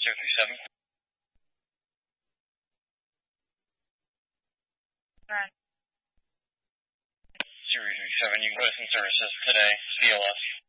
037. Right. 037, you can go to some services today, CLS.